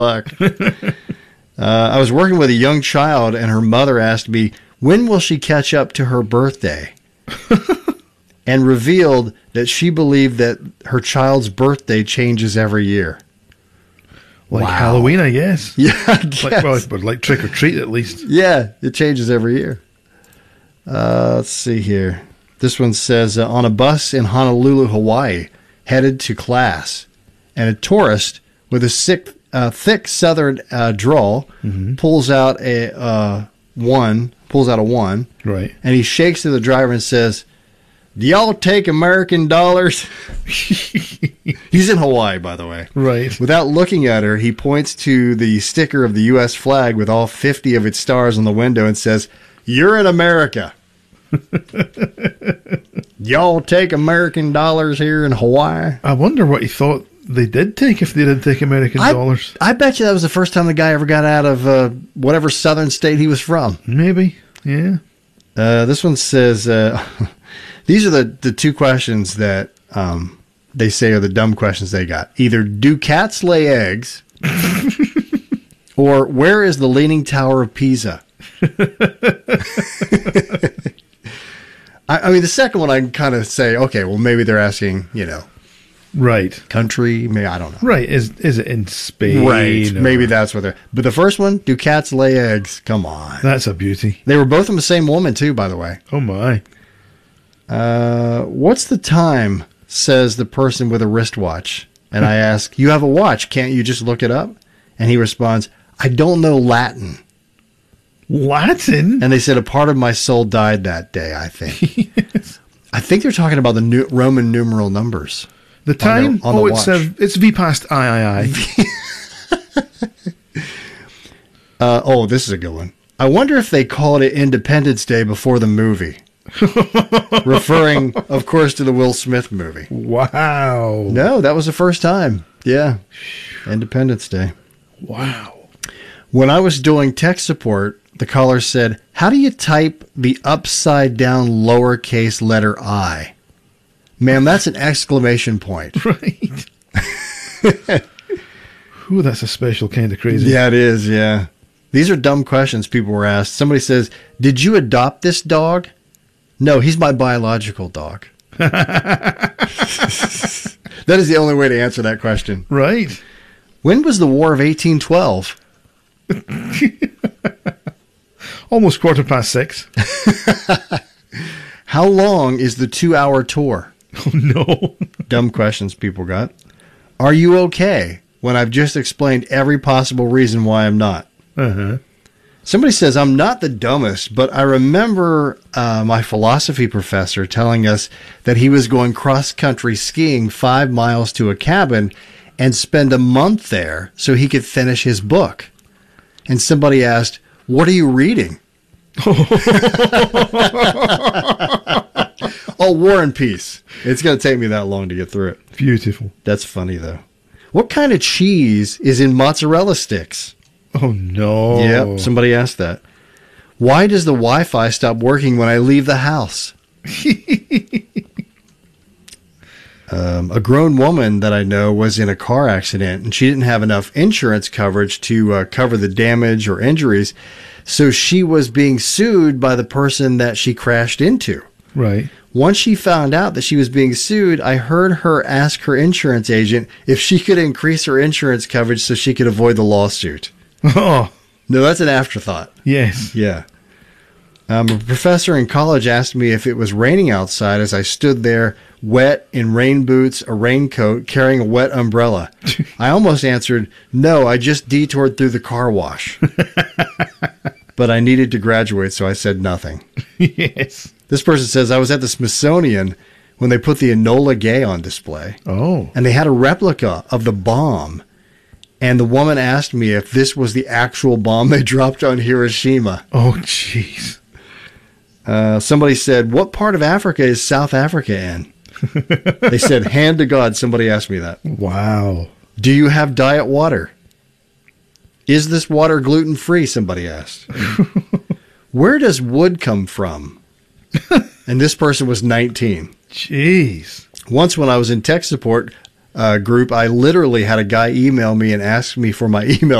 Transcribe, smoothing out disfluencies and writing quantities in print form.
luck. I was working with a young child, and her mother asked me, when will she catch up to her birthday? And revealed that she believed that her child's birthday changes every year. Like Halloween, I guess. Yeah, I guess. Like trick or treat, at least. Yeah, it changes every year. Let's see here. This one says, on a bus in Honolulu, Hawaii, headed to class, and a tourist with a thick southern drawl pulls out a one, Right. and he shakes to the driver and says, do y'all take American dollars? He's in Hawaii, by the way. Right. Without looking at her, he points to the sticker of the U.S. flag with all 50 of its stars on the window and says, you're in America. Y'all take American dollars here in Hawaii? I wonder what he thought they did take if they did take American dollars. I bet you that was the first time the guy ever got out of whatever southern state he was from. Maybe, yeah. This one says, these are the two questions that they say are the dumb questions they got. Either, do cats lay eggs? Or, where is the Leaning Tower of Pisa? I mean, the second one I can kind of say, okay, well, maybe they're asking, right, country, maybe, I don't know. Right, is it in Spain? Right, or... maybe that's what they're... But the first one, do cats lay eggs? Come on. That's a beauty. They were both from the same woman, too, by the way. Oh, my. What's the time, says the person with a wristwatch. And I ask, you have a watch, can't you just look it up? And he responds, I don't know Latin. Latin? And they said, a part of my soul died that day, I think. Yes. I think they're talking about the Roman numeral numbers. The time? On the watch. It's V past I. This is a good one. I wonder if they called it Independence Day before the movie. Referring, of course, to the Will Smith movie. Wow. No, that was the first time. Yeah. Independence Day. Wow. When I was doing tech support, the caller said, how do you type the upside down lowercase letter I? Ma'am, that's an exclamation point. Right. Ooh, that's a special kind of crazy. Yeah, it is, yeah. These are dumb questions people were asked. Somebody says, did you adopt this dog? No, he's my biological dog. That is the only way to answer that question. Right. When was the War of 1812? Almost 6:15. How long is the 2-hour tour? Oh, no. Dumb questions people got. Are you okay when I've just explained every possible reason why I'm not? Uh-huh. Somebody says, I'm not the dumbest, but I remember my philosophy professor telling us that he was going cross-country skiing 5 miles to a cabin and spend a month there so he could finish his book. And somebody asked, what are you reading? Oh, War and Peace. It's going to take me that long to get through it. Beautiful. That's funny, though. What kind of cheese is in mozzarella sticks? Oh, no. Yep, somebody asked that. Why does the Wi-Fi stop working when I leave the house? A grown woman that I know was in a car accident, and she didn't have enough insurance coverage to cover the damage or injuries, so she was being sued by the person that she crashed into. Right. Once she found out that she was being sued, I heard her ask her insurance agent if she could increase her insurance coverage so she could avoid the lawsuit. Oh. No, that's an afterthought. Yes. Yeah. A professor in college asked me if it was raining outside as I stood there, wet, in rain boots, a raincoat, carrying a wet umbrella. I almost answered, no, I just detoured through the car wash. But I needed to graduate, so I said nothing. Yes. This person says, I was at the Smithsonian when they put the Enola Gay on display. Oh. And they had a replica of the bomb. And the woman asked me if this was the actual bomb they dropped on Hiroshima. Oh, jeez. Somebody said, what part of Africa is South Africa in? They said, hand to God, somebody asked me that. Wow. Do you have diet water? Is this water gluten-free? Somebody asked. Where does wood come from? And this person was 19. Jeez. Once when I was in tech support, group, I literally had a guy email me and ask me for my email